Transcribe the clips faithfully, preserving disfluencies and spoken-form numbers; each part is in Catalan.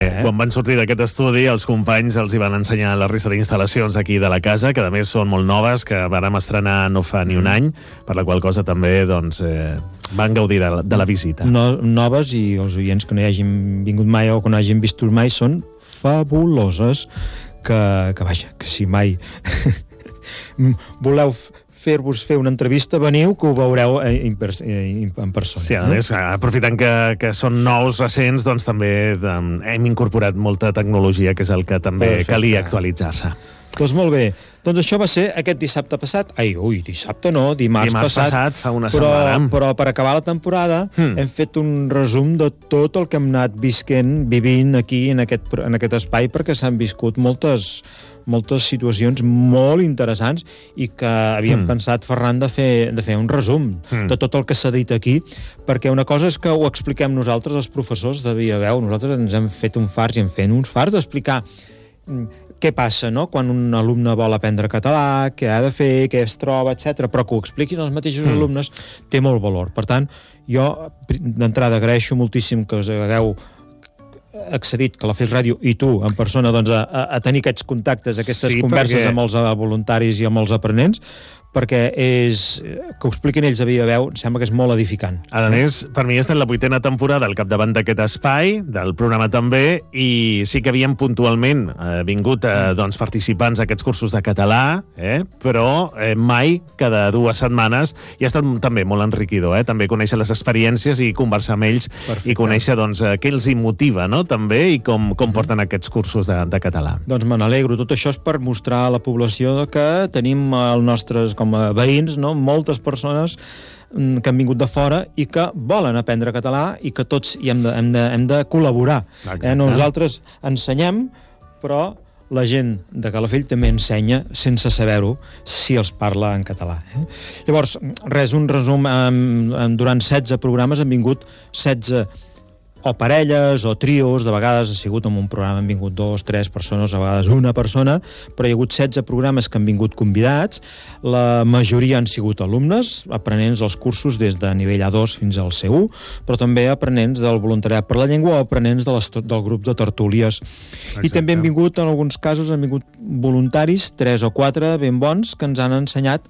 Eh? Quan van sortir d'aquest estudi, els companys els hi van ensenyar la resta d'instal·lacions d'aquí de la casa, que a més són molt noves, que vàrem estrenar no fa ni un any, per la qual cosa també doncs, eh, van gaudir de la, de la visita. No, noves, i els oients que no hi hagin vingut mai o que no hagin vist mai, són fabuloses, que, que vaja, que si mai voleu fer-vos fer una entrevista, veniu, que ho veureu en, en persona. Sí, a més, aprofitant que, que són nous, recents, doncs també hem incorporat molta tecnologia, que és el que també Perfecte. Calia actualitzar-se. Doncs molt bé. Doncs això va ser aquest dissabte passat. Ai, ui, dissabte no, dimarts, dimarts passat. passat, fa una però, setmana. Però per acabar la temporada hmm. hem fet un resum de tot el que hem anat visquent, vivint aquí en aquest, en aquest espai, perquè s'han viscut moltes, moltes situacions molt interessants i que havíem mm. pensat, Ferran, de fer, de fer un resum mm. de tot el que s'ha dit aquí, perquè una cosa és que ho expliquem nosaltres, els professors de Viaveu, nosaltres ens hem fet un fars i hem fet uns fars d'explicar què passa, no?, quan un alumne vol aprendre català, què ha de fer, què es troba, etcètera, però que ho expliquin els mateixos mm. alumnes té molt valor. Per tant, jo d'entrada agraeixo moltíssim que us hagueu accedit, que la Fes Ràdio i tu en persona, doncs, a, a tenir aquests contactes, aquestes sí, converses perquè... amb els voluntaris i amb els aprenents, perquè és, que ho expliquin ells a viva veu, sembla que és molt edificant. A més, per mi ha estat la vuitena temporada al capdavant d'aquest espai, del programa també, i sí que havíem puntualment eh, vingut eh, doncs, participants a aquests cursos de català, eh, però eh, mai cada dues setmanes, i ha estat també molt enriquidor, eh, també conèixer les experiències i conversar amb ells Perfecte. I conèixer doncs, què els hi motiva, no?, també, i com, com porten aquests cursos de, de català. Doncs me n'alegro. Tot això és per mostrar a la població que tenim els nostres com a veïns, no?, moltes persones que han vingut de fora i que volen aprendre català i que tots hi hem de, hem de, hem de col·laborar. Eh? Nosaltres ensenyem, però la gent de Calafell també ensenya sense saber-ho si els parla en català. Eh? Llavors, res, un resum, eh, durant setze programes han vingut setze o parelles o trios, de vegades ha sigut en un programa han vingut dos, tres persones, a vegades una persona, però hi ha hagut setze programes que han vingut convidats, la majoria han sigut alumnes, aprenents dels cursos des de nivell A dos fins al C u, però també aprenents del voluntariat per la llengua o aprenents de les, del grup de tertúlies. Exacte. I també han vingut, en alguns casos, han vingut voluntaris, tres o quatre ben bons, que ens han ensenyat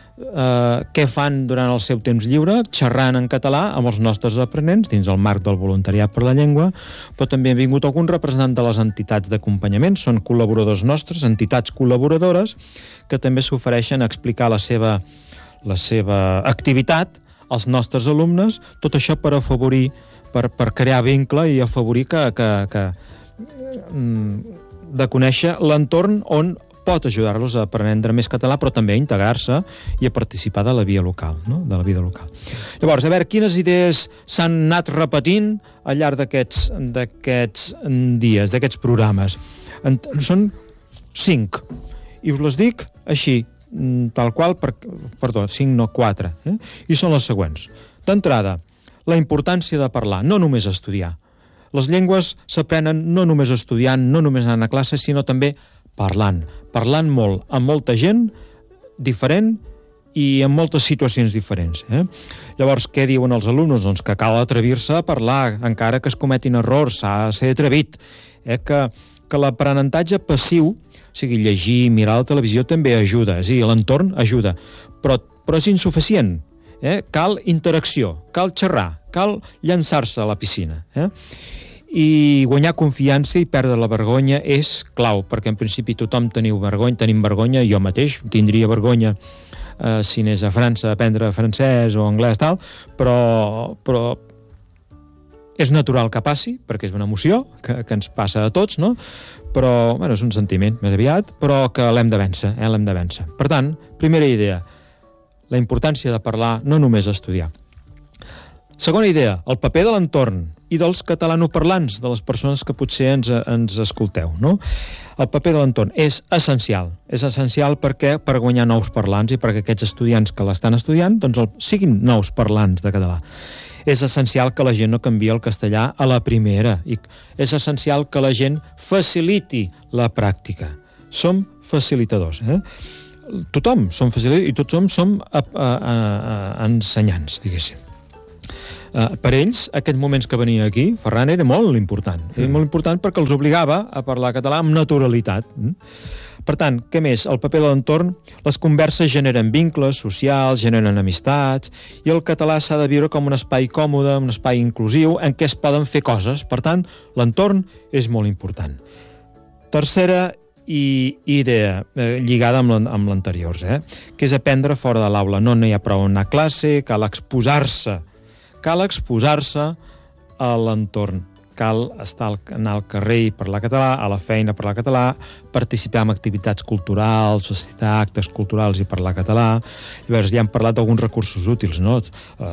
Uh, què fan durant el seu temps lliure, xerrant en català amb els nostres aprenents dins el marc del voluntariat per la llengua, però també han vingut alguns representants de les entitats d'acompanyament, són col·laboradors nostres, entitats col·laboradores, que també s'ofereixen a explicar la seva, la seva activitat als nostres alumnes, tot això per afavorir, per, per crear vincle i afavorir que, que, que de conèixer l'entorn on pot ajudar-los a aprendre més català, però també a integrar-se i a participar de la via local, no?, de la vida local. Llavors, a veure, quines idees s'han anat repetint al llarg d'aquests d'aquests dies, d'aquests programes? En, són cinc, i us les dic així, tal qual, per, perdó, cinc, no quatre, eh? I són les següents. D'entrada, la importància de parlar, no només estudiar. Les llengües s'aprenen no només estudiant, no només anant a classe, sinó també parlant. Parlant molt amb molta gent diferent i en moltes situacions diferents. Eh? Llavors, què diuen els alumnes? Doncs que cal atrevir-se a parlar, encara que es cometin errors, s'ha de ser atrevit. Eh? Que, que l'aprenentatge passiu, o sigui, llegir, mirar la televisió, també ajuda, és a dir, l'entorn ajuda, però, però és insuficient. Eh? Cal interacció, cal xerrar, cal llançar-se a la piscina. Eh? I guanyar confiança i perdre la vergonya és clau, perquè en principi tothom teniu vergonya, tenim vergonya, jo mateix tindria vergonya eh, si anés a França a aprendre francès o anglès, tal, però, però és natural que passi, perquè és una emoció que, que ens passa a tots, no? Però, bueno, és un sentiment més aviat, però que l'hem de vèncer, eh? l'hem de vèncer. Per tant, primera idea, la importància de parlar, no només estudiar. Segona idea, el paper de l'entorn i dels catalanoparlants, de les persones que potser ens, ens escolteu, no? El paper de l'entorn és essencial. És essencial perquè per guanyar nous parlants i perquè aquests estudiants que l'estan estudiant doncs el, siguin nous parlants de català. És essencial que la gent no canviï el castellà a la primera. I és essencial que la gent faciliti la pràctica. Som facilitadors, eh? Tothom som facilitadors i tothom som a, a, a, a ensenyants, diguéssim. Uh, per ells, aquests moments que venia aquí, Ferran era molt important. Mm. Era molt important perquè els obligava a parlar català amb naturalitat. Mm? Per tant, què més? El paper de l'entorn, les converses generen vincles socials, generen amistats, i el català s'ha de viure com un espai còmode, un espai inclusiu, en què es poden fer coses. Per tant, l'entorn és molt important. Tercera i idea, eh, lligada amb l'anterior, eh? que és aprendre fora de l'aula. No n'hi ha prou anar a classe, cal exposar-se. Cal exposar-se a l'entorn. Cal estar anar al carrer i parlar català, a la feina parlar català, participar en activitats culturals, assistir a actes culturals i parlar català. Llavors, ja hem parlat d'alguns recursos útils, no?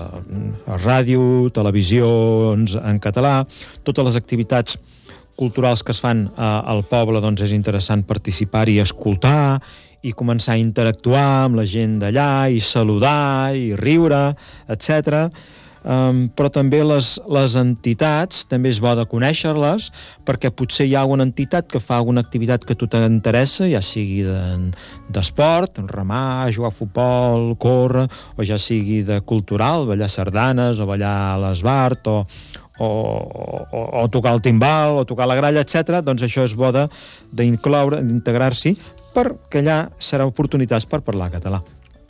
Uh, ràdio, televisions en català, totes les activitats culturals que es fan uh, al poble, doncs és interessant participar i escoltar i començar a interactuar amb la gent d'allà i saludar i riure, etcètera. Um, però també les, les entitats, també és bo de conèixer-les, perquè potser hi ha alguna entitat que fa alguna activitat que a tu t'interessa, ja sigui d'esport, de, remar, jugar a futbol, córrer, o ja sigui de cultural, ballar sardanes, o ballar a l'esbart, o, o, o, o tocar el timbal, o tocar la gralla, etcètera. Doncs això és bo d'incloure, d'integrar-s'hi, perquè allà seran oportunitats per parlar català.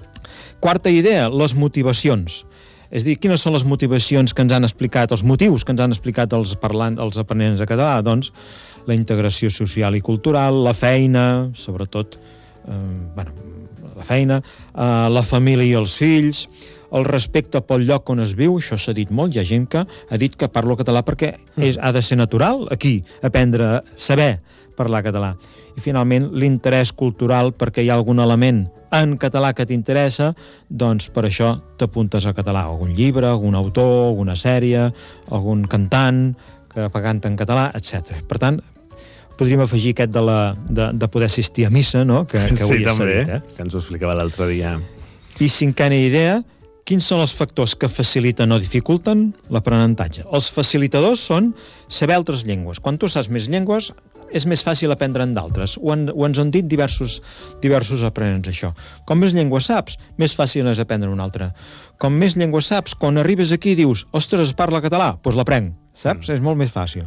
Quarta idea, les motivacions. És a dir, quines són les motivacions que ens han explicat, els motius que ens han explicat els parlants, els aprenents de català? Doncs la integració social i cultural, la feina, sobretot, eh, bueno, la feina, eh, la família i els fills, el respecte pel lloc on es viu, això s'ha dit molt, hi ha gent que ha dit que parlo català perquè és, ha de ser natural aquí, aprendre, saber parlar català. I finalment l'interès cultural, perquè hi ha algun element en català que t'interessa, doncs per això t'apuntes a català, algun llibre, algun autor, alguna sèrie, algun cantant que canta en català, etcètera. Per tant, podríem afegir aquest de, la, de, de poder assistir a missa, no? que, que avui sí, s'ha també, dit. Eh? Que ens ho explicava l'altre dia. I cinquena idea, quins són els factors que faciliten o dificulten l'aprenentatge? Els facilitadors són saber altres llengües. Quan tu saps més llengües, és més fàcil aprendre en d'altres. Ho, ho ens han dit diversos, diversos aprenents, això. Com més llengües saps, més fàcil és aprendre una altra. Com més llengües saps, quan arribes aquí i dius ostres, es parla català, doncs l'aprenc, saps? Mm. És molt més fàcil.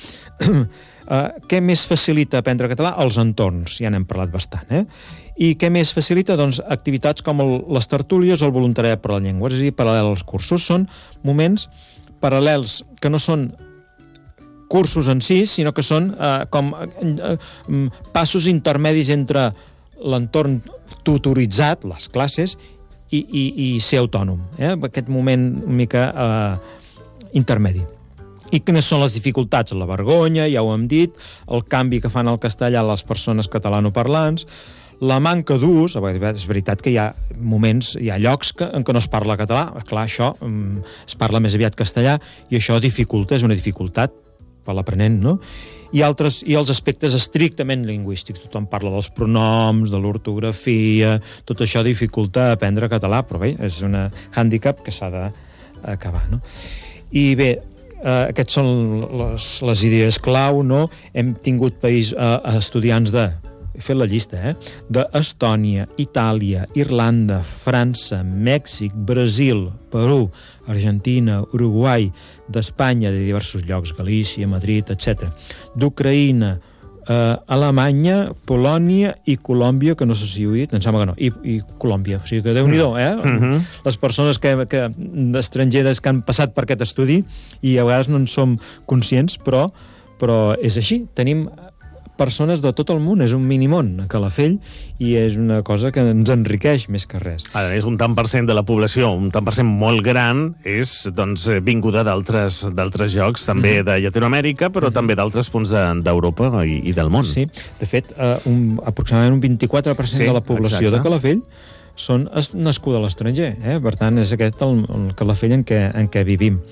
uh, què més facilita aprendre català? Els entorns, ja n'hem parlat bastant, eh? I què més facilita? Doncs activitats com el, les tertúlies o el voluntariat per la llengua, és a dir, paral·lel als cursos. Són moments paral·lels que no són cursos en si, sinó que són eh, com eh, passos intermedis entre l'entorn tutoritzat, les classes, i, i, i ser autònom. Eh? Aquest moment una mica eh, intermedi. I quines són les dificultats? La vergonya, ja ho hem dit, el canvi que fan al castellà les persones catalanoparlants, la manca d'ús, és veritat que hi ha moments, hi ha llocs que, en què no es parla català, clar, això es parla més aviat castellà, i això dificulta, és una dificultat per l'aprenent, no? I altres, i els aspectes estrictament lingüístics. Tothom parla dels pronoms, de l'ortografia, tot això dificulta aprendre català, però bé, és un hàndicap que s'ha d'acabar, no? I bé, eh, aquests són les, les idees clau, no? Hem tingut país, eh, estudiants de, he fet la llista, eh? d'Estònia, Itàlia, Irlanda, França, Mèxic, Brasil, Perú, Argentina, Uruguai, d'Espanya, de diversos llocs, Galícia, Madrid, etcètera, d'Ucraïna, eh, Alemanya, Polònia i Colòmbia, que no sé si ho he dit, em sembla que no, i, i Colòmbia. O sigui que Déu-n'hi-do, eh? Mm-hmm. Les persones que, que, estrangeres que han passat per aquest estudi i a vegades no en som conscients, però, però és així. Tenim persones de tot el món, és un minimón a Calafell i és una cosa que ens enriqueix més que res. A més, un tant per cent de la població, un tant per cent molt gran, és doncs, vinguda d'altres d'altres llocs, també mm. de Llatinoamèrica, però mm. també d'altres punts d'Europa de, i, i del món. Sí, de fet, uh, un, aproximadament un vint-i-quatre per cent sí, de la població exacte. de Calafell són nascuda a l'estranger, eh? Per tant, és aquest el, el Calafell en què, en què vivim.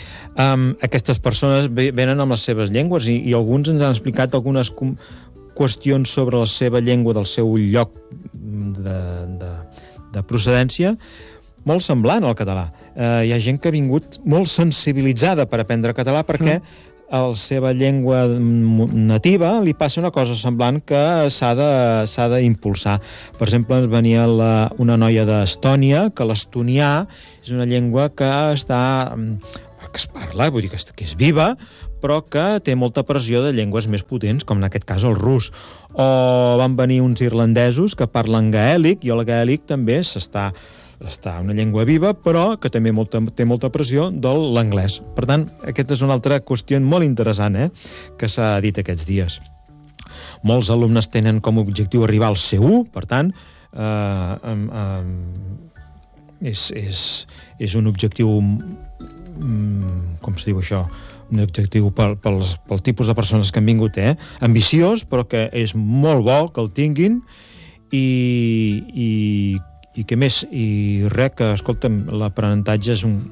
Um, aquestes persones venen amb les seves llengües i, i alguns ens han explicat algunes qüestions sobre la seva llengua del seu lloc de, de, de procedència molt semblant al català. Uh, hi ha gent que ha vingut molt sensibilitzada per aprendre català perquè mm. a la seva llengua nativa li passa una cosa semblant que s'ha de, s'ha d'impulsar. Per exemple, ens venia la, una noia d'Estònia, que l'estonià és una llengua que està... que es parla, vull dir que, que és viva, però que té molta pressió de llengües més potents, com en aquest cas el rus. O van venir uns irlandesos que parlen gaèlic, i el gaèlic també s'està està una llengua viva, però que també molta, té molta pressió de l'anglès. Per tant, aquesta és una altra qüestió molt interessant, eh?, que s'ha dit aquests dies. Molts alumnes tenen com a objectiu arribar al C u, per tant, eh, eh, és, és, és un objectiu... com es diu això, un objectiu pel, pels, pel tipus de persones que han vingut, eh? ambiciós, però que és molt bo que el tinguin, i, i, i que més, i res, que, escolta'm, l'aprenentatge és un,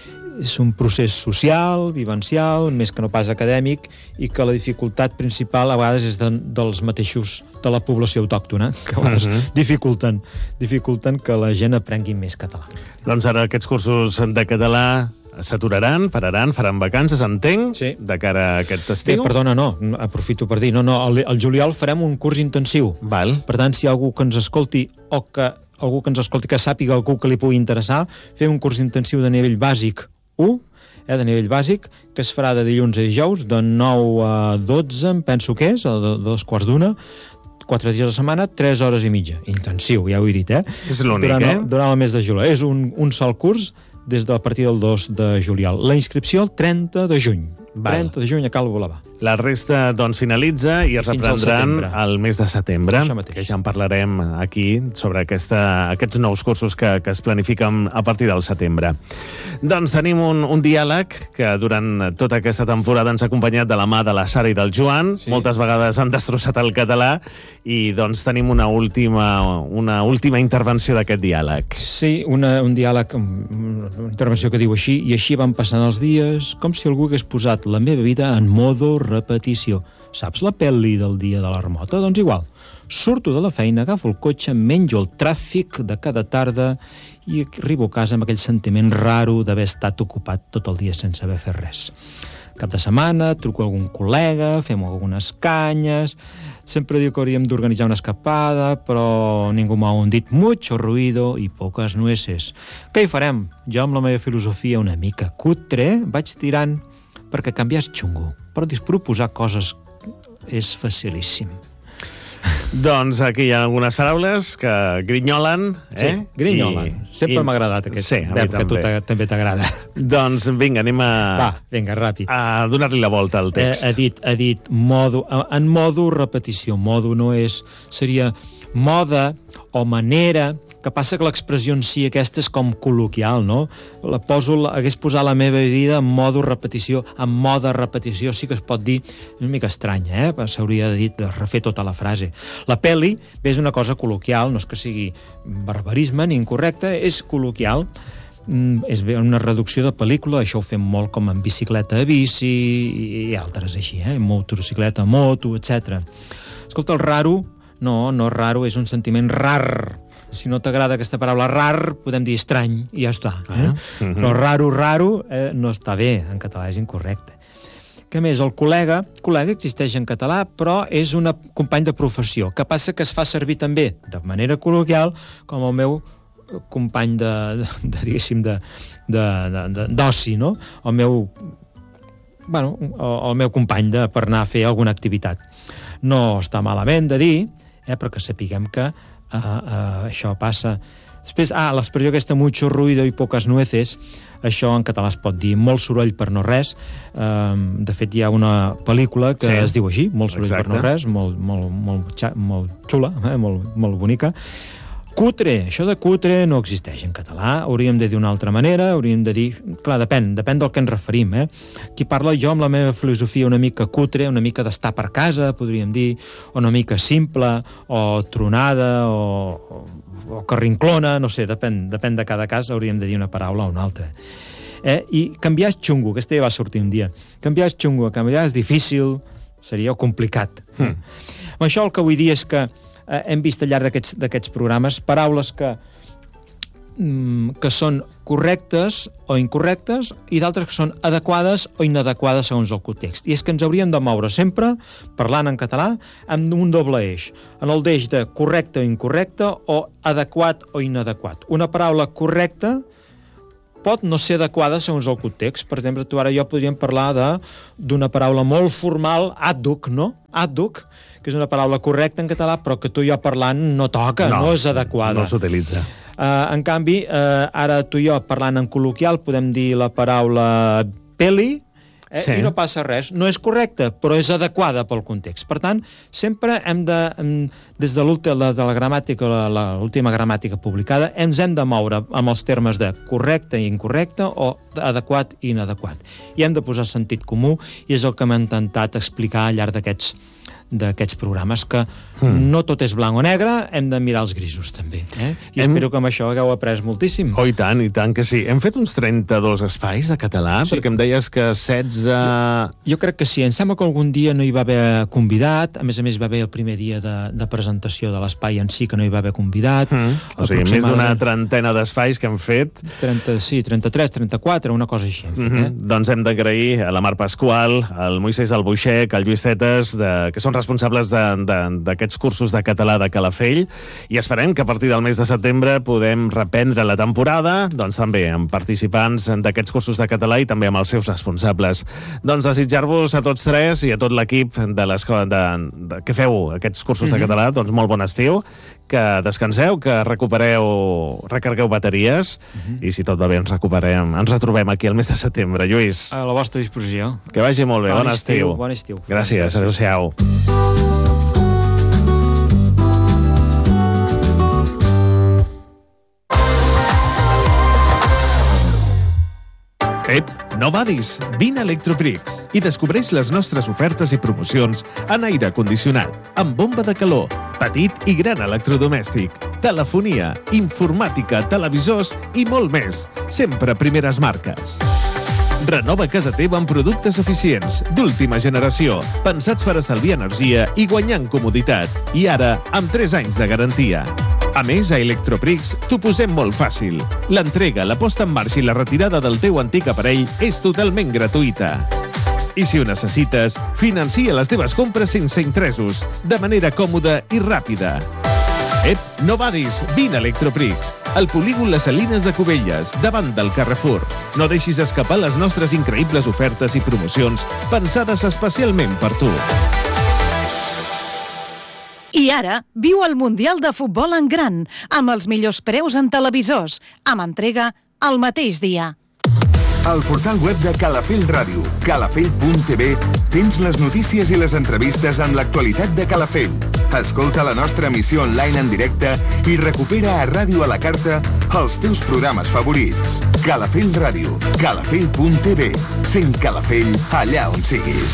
és un procés social, vivencial, més que no pas acadèmic, i que la dificultat principal a vegades és de, dels mateixos de la població autòctona, que a vegades uh-huh. dificulten, dificulten que la gent aprengui més català. Doncs ara aquests cursos de català s'aturaran, pararan, faran vacances, entenc, sí. de cara a aquest estiu. Sí, perdona, no, aprofito per dir, no, no, el, el juliol farem un curs intensiu. Val. Per tant, si hi ha algú que ens escolti o que algú que ens escolti que sàpiga algú que li pugui interessar, fem un curs intensiu de nivell bàsic u, eh, de nivell bàsic, que es farà de dilluns a dijous, de nou a dotze, em penso que és, o de, de dos quarts d'una, quatre dies a la setmana, tres hores i mitja. Intensiu, ja ho he dit, eh? És l'únic, durant, eh? Durant el mes de juliol. És un, un sol curs des del partir del dos de juliol. La inscripció el trenta de juny. Val. trenta de juny a Cal Volava. La resta, doncs, finalitza i es Fins reprendran al mes de setembre, que ja en parlarem aquí sobre aquesta, aquests nous cursos que, que es planifiquen a partir del setembre. Doncs tenim un, un diàleg que durant tota aquesta temporada ens ha acompanyat de la mà de la Sara i del Joan. Sí. Moltes vegades han destrossat el català i doncs tenim una última, una última intervenció d'aquest diàleg. Sí, una, un diàleg, una intervenció que diu així: i així van passant els dies, com si algú hagués posat la meva vida en modo repetició. Saps la pel·li del dia de la remota? Doncs igual. Surto de la feina, agafo el cotxe, menjo el tràfic de cada tarda i arribo a casa amb aquell sentiment raro d'haver estat ocupat tot el dia sense haver fet res. Cap de setmana, truco a algun col·lega, fem algunes canyes, sempre diu que hauríem d'organitzar una escapada, però ningú m'ha dit mucho ruido i poques nueces. Què hi farem? Jo, amb la meva filosofia una mica cutre, vaig tirant perquè canviar és xungo, però proposar coses és facilíssim. Doncs aquí hi ha algunes paraules que grinyolen, eh? Sí, grinyolen. I, Sempre i... m'ha agradat aquest sí, verb que a tu també t'agrada. Doncs vinga, anem a... Va, vinga, ràpid. A donar-li la volta al text. Eh, ha dit, ha dit modo, en modo repetició. Modo no és... Seria moda o manera... que passa que l'expressió en si aquesta és com col·loquial, no? La poso, hagués posat la meva vida en modo repetició, en moda repetició, sí que es pot dir, una mica estranya, eh? S'hauria de dir, de refer tota la frase. La pel·li és una cosa col·loquial, no és que sigui barbarisme ni incorrecte, és col·loquial, mm, és una reducció de pel·lícula, això ho fem molt com en bicicleta a bici i altres així, eh? Motocicleta, moto, etcètera. Escolta, el raro, no, no raro, és un sentiment rar. Si no t'agrada aquesta paraula rar, podem dir estrany, i ja està. Eh? Uh -huh. Però raro, raro, eh, no està bé, en català és incorrecte. Què més? El col·lega, col·lega existeix en català, però és un company de professió, que passa que es fa servir també, de manera col·loquial, com el meu company de, de, de diguéssim, de, de, de, d'oci, no? El meu, bueno, el, el meu company de, per anar a fer alguna activitat. No està malament de dir, eh, però que sapiguem que Uh, uh, això passa. Després, ah, l'expressió aquesta, mucho ruido y pocas nueces, això en català es pot dir molt soroll per no res. Uh, de fet, hi ha una pel·lícula que sí. es diu així, molt soroll Exacte. per no res, molt, molt, molt, molt xula, eh? molt, molt bonica. Cutre, això de cutre no existeix en català, hauríem de dir d'una altra manera, hauríem de dir... Clar, depèn, depèn del que ens referim, eh? Qui parla jo amb la meva filosofia una mica cutre, una mica d'estar per casa, podríem dir, o una mica simple, o tronada, o, o, o carrinclona, no sé, depèn, depèn de cada cas, hauríem de dir una paraula o una altra. Eh? I canviar és xungo, aquesta ja va sortir un dia. Canviar és xungo, canviar és difícil, seria complicat. Mm. Amb això el que vull dir és que hem vist al llarg d'aquests, d'aquests programes paraules que que són correctes o incorrectes i d'altres que són adequades o inadequades segons el context. I és que ens hauríem de moure sempre, parlant en català, amb un doble eix. En el d'eix de correcte o incorrecte o adequat o inadequat. Una paraula correcta pot no ser adequada segons el context. Per exemple, tu ara i jo podríem parlar d'una paraula molt formal, àdhuc, no? Àdhuc, que és una paraula correcta en català, però que tu i jo parlant no toca, no, no és adequada. No s'utilitza. Uh, en canvi, uh, ara tu i jo parlant en col·loquial podem dir la paraula peli, eh? Sí. I no passa res. No és correcta, però és adequada pel context. Per tant, sempre hem de, des de l'última de la gramàtica, l'última gramàtica publicada, ens hem de moure amb els termes de correcte i incorrecte o adequat i inadequat. I hem de posar sentit comú, i és el que hem intentat explicar al llarg d'aquests d'aquests programes, que mm. no tot és blanc o negre, hem de mirar els grisos també, eh? I hem... espero que amb això hagueu après moltíssim. Oh, i tant, i tant que sí. Hem fet uns trenta-dos espais de català, sí. Perquè em deies que setze... Jo, jo crec que sí. Em sembla que algun dia no hi va haver convidat, a més a més va haver el primer dia de, de presentació de l'espai en si que no hi va haver convidat. Mm. O sigui, més d'una trentena d'espais que hem fet. trenta, sí, trenta-tres, trenta-quatre, una cosa així hem fet, mm-hmm. eh? Doncs hem d'agrair a la Mar Pasqual, al Moisès Albuixec, al Lluís Cetes, de... que són responsables d'aquests cursos de català de Calafell, i esperem que a partir del mes de setembre podem reprendre la temporada, doncs també amb participants d'aquests cursos de català i també amb els seus responsables. Doncs desitjar-vos a tots tres i a tot l'equip de l'escola de, de, que feu aquests cursos mm-hmm. de català, doncs molt bon estiu, que descanseu, que recupereu, recargueu bateries, mm-hmm. i si tot va bé ens recuperem, ens retrobem aquí el mes de setembre. Lluís. A la vostra disposició. Que vagi molt bé, bon, bon estiu. Bon estiu. Gràcies, Gràcies. Adéu-siau. Ep, no badis, vine a Electroprix i descobreix les nostres ofertes i promocions en aire condicionat, amb bomba de calor, petit i gran electrodomèstic, telefonia, informàtica, televisors i molt més, sempre primeres marques. Renova casa teva amb productes eficients, d'última generació, pensats per estalviar energia i guanyar en comoditat, i ara amb tres anys de garantia. A més, a Electroprix t'ho posem molt fàcil. L'entrega, la posta en marxa i la retirada del teu antic aparell és totalment gratuïta. I si ho necessites, financia les teves compres sense interessos, de manera còmoda i ràpida. Ep, no badis, vine a Electroprix, al polígon Les Salines de Cubelles, davant del Carrefour. No deixis escapar les nostres increïbles ofertes i promocions pensades especialment per tu. I ara, viu el Mundial de Futbol en gran, amb els millors preus en televisors, amb entrega el mateix dia. Al portal web de Calafell Ràdio, calafell punt t v, tens les notícies i les entrevistes en l'actualitat de Calafell. Escolta la nostra emissió online en directe i recupera a Ràdio a la Carta els teus programes favorits. Calafell Ràdio, calafell punt t v, sent Calafell allà on siguis.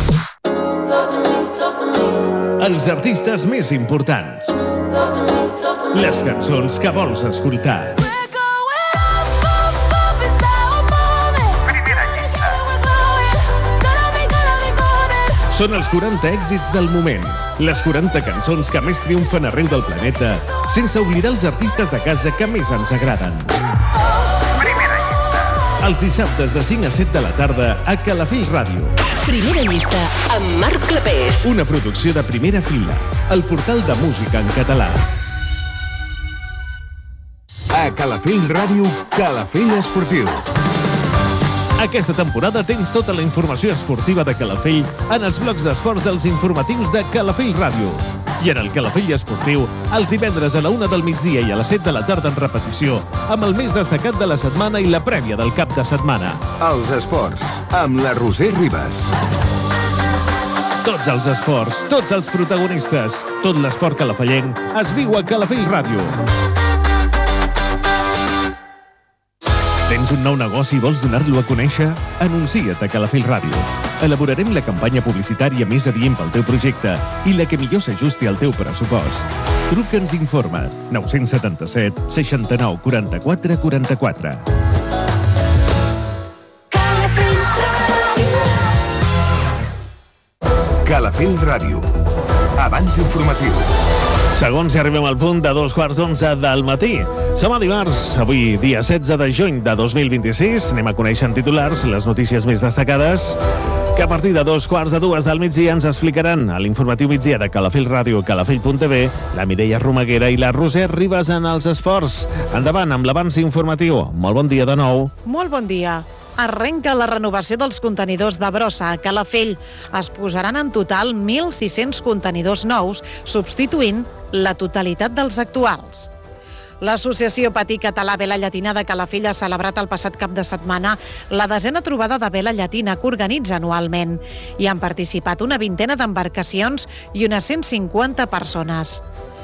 Els artistes més importants. Les cançons que vols escoltar. Són els quaranta èxits del moment, les quaranta cançons que més triomfen arreu del planeta, sense oblidar els artistes de casa que més ens agraden. Primera llista. Els dissabtes de cinc a set de la tarda a Calafell Ràdio. Primera llista amb Marc Clapés. Una producció de Primera Fila, el portal de música en català. A Calafell Ràdio, Calafell Esportiu. Aquesta temporada tens tota la informació esportiva de Calafell en els blocs d'esports dels informatius de Calafell Ràdio. I en el Calafell Esportiu, els divendres a la una del migdia i a les set de la tarda en repetició, amb el més destacat de la setmana i la prèvia del cap de setmana. Els esports, amb la Roser Ribas. Tots els esports, tots els protagonistes, tot l'esport calafellenc es viu a Calafell Ràdio. Tens un nou negoci i vols donar-lo a conèixer? Anuncia't a Calafell Ràdio. Elaborarem la campanya publicitària més adient pel teu projecte i la que millor s'ajusti al teu pressupost. Truca'ns i informa't. nou set set, seixanta-nou, quaranta-quatre, quaranta-quatre. Calafell Ràdio. Abans informatiu. Segons si arribem al punt de dos quarts d'onze del matí. Som a dimarts, avui dia setze de juny de dos mil vint-i-sis. Anem a conèixer en titulars les notícies més destacades que a partir de dos quarts de dues del migdia ens explicaran a l'informatiu migdia de Calafell Ràdio, calafell punt t v, la Mireia Romaguera i la Roser Ribas en els esports. Endavant amb l'abans informatiu. Molt bon dia de nou. Molt bon dia. Arrenca la renovació dels contenidors de brossa a Calafell. Es posaran en total mil sis-cents contenidors nous, substituint la totalitat dels actuals. L'Associació Patí Català Vela Llatina de Calafell ha celebrat el passat cap de setmana la desena trobada de vela llatina que organitza anualment. Hi han participat una vintena d'embarcacions i unes cent cinquanta persones.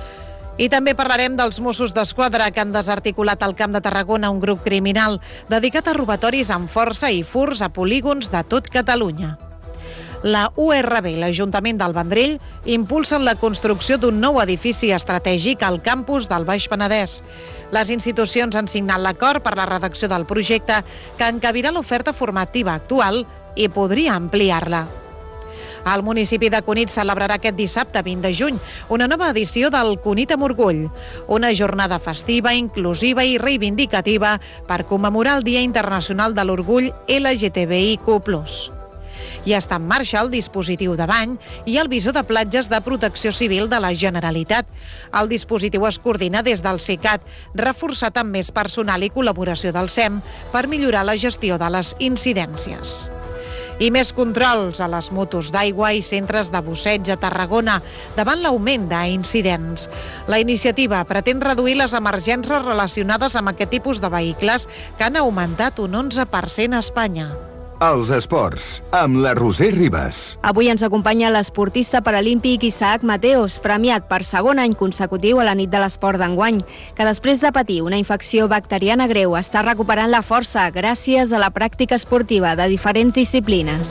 I també parlarem dels Mossos d'Esquadra que han desarticulat al Camp de Tarragona un grup criminal dedicat a robatoris amb força i furs a polígons de tot Catalunya. La U R B i l'Ajuntament del Vendrell impulsen la construcció d'un nou edifici estratègic al campus del Baix Penedès. Les institucions han signat l'acord per la redacció del projecte que encabirà l'oferta formativa actual i podria ampliar-la. El municipi de Cunit celebrarà aquest dissabte vint de juny una nova edició del Cunit amb Orgull, una jornada festiva, inclusiva i reivindicativa per commemorar el Dia Internacional de l'Orgull L G T B I Q plus. Ja està en marxa el dispositiu de bany i el visor de platges de protecció civil de la Generalitat. El dispositiu es coordina des del SICAT, reforçat amb més personal i col·laboració del S E M per millorar la gestió de les incidències. I més controls a les motos d'aigua i centres de busseig a Tarragona davant l'augment d'incidents. La iniciativa pretén reduir les emergències relacionades amb aquest tipus de vehicles que han augmentat un onze per cent a Espanya. Els esports, amb la Roser Ribas. Avui ens acompanya l'esportista paralímpic Isaac Mateos, premiat per segon any consecutiu a la nit de l'esport d'enguany, que després de patir una infecció bacteriana greu està recuperant la força gràcies a la pràctica esportiva de diferents disciplines.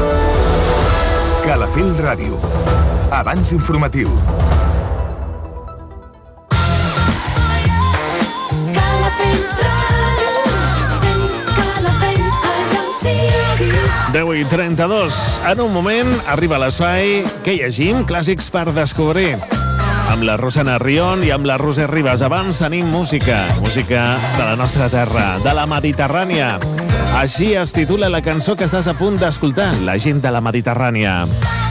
Calafell Ràdio. Abans informatiu. deu i trenta-dos. En un moment arriba l'espai que llegim clàssics per descobrir. Amb la Rosana Rion i amb la Roser Ribas. Abans tenim música. Música de la nostra terra, de la Mediterrània. Així es titula la cançó que estàs a punt d'escoltar, La gent de la Mediterrània.